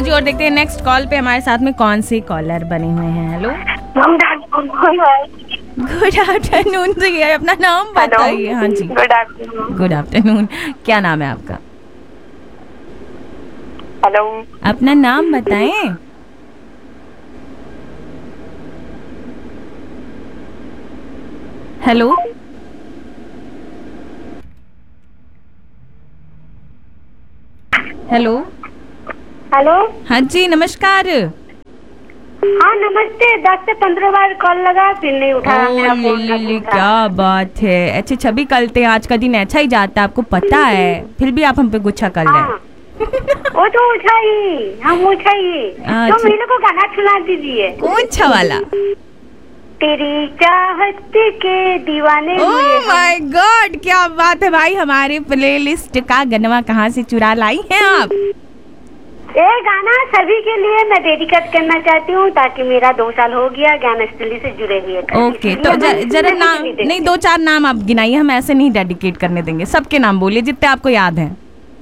जी। और देखते हैं नेक्स्ट कॉल पे हमारे साथ में कौन सी कॉलर बने हुए हैं। हेलो, गुड आफ्टरनून जी, अपना नाम बताइए। हाँ जी, गुड आफ्टरनून। क्या नाम है आपका? हेलो, अपना नाम बताएं। Hello, hello, hello. हाँ जी, नमस्कार। हाँ नमस्ते। 10 से 15 बार कॉल लगा, फिर नहीं उठा मेरा फोन। क्या बात है। अच्छे छवि कलते हैं, आज का दिन अच्छा ही जाता है, आपको पता है, फिर भी आप हम पे गुच्छा कर रहे हैं। वो तो उठाई, हम उठाइए तो मेरे को गाना सुना दीजिए। कौन सा वाला? तेरी चाहत के दीवाने। ओह माय गॉड, क्या बात है भाई, हमारे प्लेलिस्ट का गनवा कहाँ से चुरा लाई हैं आप? ये गाना सभी के लिए मैं डेडिकेट करना चाहती हूँ, ताकि मेरा 2 साल हो गया ज्ञान स्थली से जुड़े हुए। ओके, तो जरा नाम नहीं, 2-4 नाम आप गिनाइए, हम ऐसे नहीं डेडिकेट करने देंगे, सबके नाम बोलिए जितने आपको याद हैं।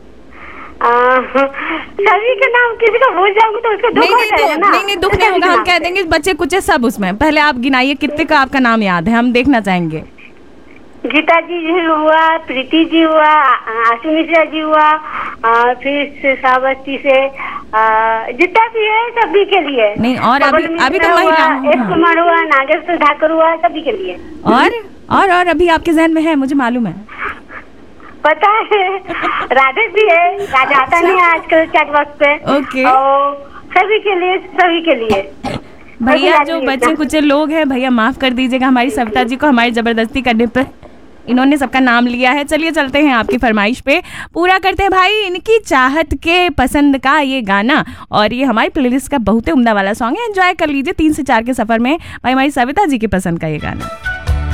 सभी के नाम किसी को भूल जाऊंगी तो उसको दुख होता है ना। नहीं, दुख नहीं होगा, हम कह देंगे बच्चे कुछ सब उसमें। पहले आप गिनाइए कितने का आपका नाम याद है, हम देखना चाहेंगे। गीता जी हुआ, प्रीति जी हुआ, आशु मिश्रा जी हुआ, फिर श्रावस्ती से जितना भी है सभी के लिए। नहीं, और अभी तो महिला एस कुमार हुआ, नागेश्वर ठाकुर हुआ, सभी के लिए। और अभी आपके जहन में है, मुझे मालूम है, पता है। राधे भी है, राजा आता नहीं है आजकल चैट बॉक्स पे। ओके, सभी के लिए भैया जो बच्चे कुछ लोग हैं, भैया माफ कर दीजिएगा हमारी सविता जी को, हमारी जबरदस्ती करने पर इन्होंने सबका नाम लिया है। चलिए चलते हैं आपकी फरमाइश पे, पूरा करते हैं भाई इनकी चाहत के पसंद का ये गाना। और ये हमारी प्लेलिस्ट का बहुत ही उम्दा वाला सॉन्ग है, एंजॉय कर लीजिए 3 से 4 के सफर में भाई, हमारी सविता जी के पसंद का ये गाना।